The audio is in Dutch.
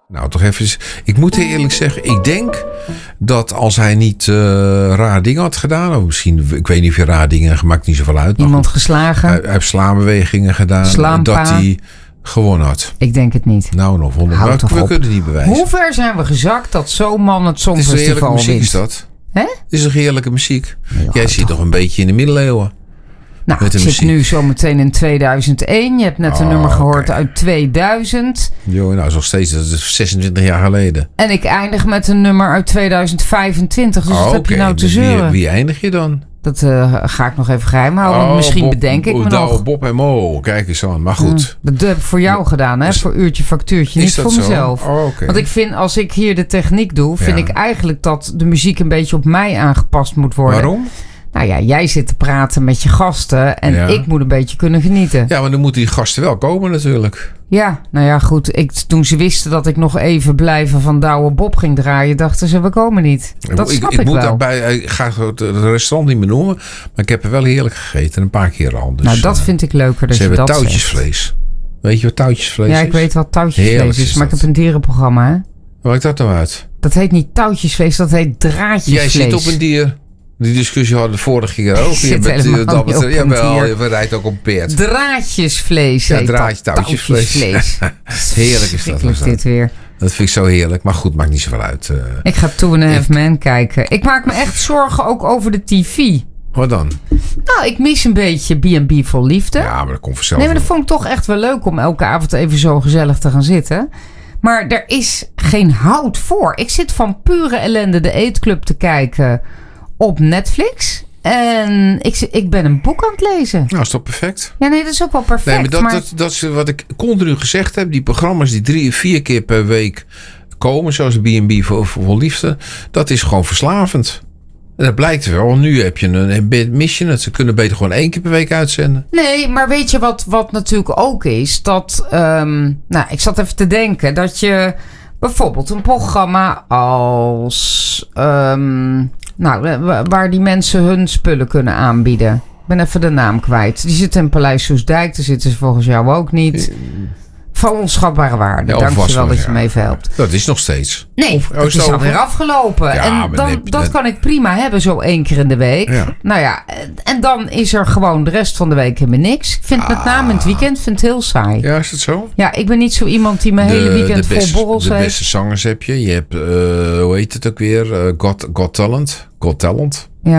Nou, toch even. Ik moet eerlijk zeggen, ik denk dat als hij niet raar dingen had gedaan, of misschien, ik weet niet of hij raar dingen gemaakt, niet zoveel uit. Iemand geslagen. Hij heeft slaanbewegingen gedaan. Slaanpa. Dat hij gewonnen had. Ik denk het niet. Nou, nog 100. Houd toch We op. kunnen het niet bewijzen. Hoe ver zijn we gezakt dat zo'n man het Het is een heerlijke Songfestival muziek, wint? is dat? Hè? Het is een heerlijke muziek. Ja, Jij zit toch een beetje in de middeleeuwen. Nou, Met ik de zit muziek. nu zometeen in 2001. Je hebt net een nummer gehoord uit 2000. Jo, nou, nog steeds. Dat is 26 jaar geleden. En ik eindig met een nummer uit 2025. Dus wat heb je nou te zeuren? Wie eindig je dan? Dat ga ik nog even geheim houden. Want misschien bedenk ik me nog. Bob en Mo, kijk eens aan. Maar goed. Dat heb ik voor jou gedaan, hè? Voor uurtje factuurtje, niet Is dat voor zo? mezelf. Oh, oké. Want ik vind, als ik hier de techniek doe, vind ik eigenlijk dat de muziek een beetje op mij aangepast moet worden. Waarom? Nou ja, jij zit te praten met je gasten en ik moet een beetje kunnen genieten. Ja, maar dan moeten die gasten wel komen natuurlijk. Ja, nou ja, goed. Toen ze wisten dat ik nog even blijven van Douwe Bob ging draaien, dachten ze, we komen niet. Dat snap ik moet wel. Daarbij, ik ga het restaurant niet meer noemen, maar ik heb er wel heerlijk gegeten. Een paar keer al. Dus, Nou, dat vind ik leuker dat ze je hebben dat touwtjesvlees. Weet je wat touwtjesvlees is? Ja, ik weet wat touwtjesvlees Heerlijk is, is maar ik dat. heb een dierenprogramma, hè? Waar maakt dat nou uit? Dat heet niet touwtjesvlees, dat heet draadjesvlees. Jij zit op een dier. Die discussie hadden we vorige keer ook. zit helemaal niet op een Jawel, dier. we rijden ook op een peert. Draadjesvlees Ja, heet dat. touwtjesvlees. Heerlijk is dat. Is dit weer. Dat vind ik zo heerlijk. Maar goed, maakt niet zoveel uit. Ik ga Two and a Half Men kijken. Ik maak me echt zorgen ook over de TV. Wat dan? Nou, ik mis een beetje B&B vol liefde. Ja, maar dat komt vanzelf. Nee, maar dat vond ik toch echt wel leuk om elke avond even zo gezellig te gaan zitten. Maar er is geen hout voor. Ik zit van pure ellende de Eetclub te kijken op Netflix. En ik ben een boek aan het lezen. Nou, is toch perfect? Ja, nee, dat is ook wel perfect. Nee, maar dat is wat ik continu gezegd heb. Die programma's die 3-4 keer per week komen, zoals B&B voor liefde, dat is gewoon verslavend. En dat blijkt wel. Want nu heb je een mission. Ze kunnen beter gewoon 1 keer per week uitzenden. Nee, maar weet je wat natuurlijk ook is? Dat, nou, ik zat even te denken dat je bijvoorbeeld een programma als, waar die mensen hun spullen kunnen aanbieden. Ik ben even de naam kwijt. Die zitten in Paleis Soesdijk. Daar zitten ze volgens jou ook niet. Van onschatbare waarde. Ja, Dank je wel dat je me even helpt. Dat is nog steeds. Nee, dat is alweer afgelopen. Ja, en dat kan ik prima hebben, zo 1 keer in de week. Ja. Nou ja, en dan is er gewoon de rest van de week helemaal niks. Ik vind met name in het weekend het heel saai. Ja, is het zo? Ja, ik ben niet zo iemand die mijn hele weekend vol borrels De heeft. beste zangers heb je. Je hebt, hoe heet het ook weer? Got Talent.